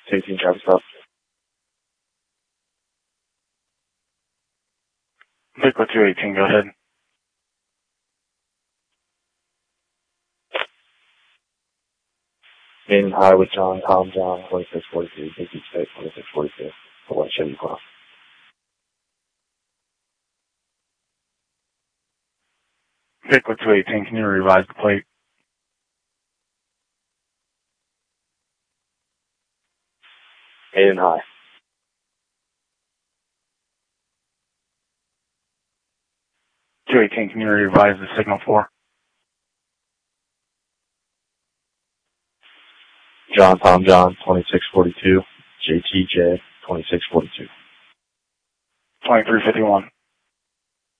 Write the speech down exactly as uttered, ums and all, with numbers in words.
eighteen, traffic stop. Vehicle two eighteen, go ahead. In high with John, Tom, John, twenty-six forty-two, fifty state, twenty-six forty-two, for West Chevy Cross. Vehicle two eighteen, can you revise the plate? In high. two eighteen, can you revise the signal for? John, Tom, John, twenty-six forty-two, J T J, twenty-six forty-two. twenty-three fifty-one.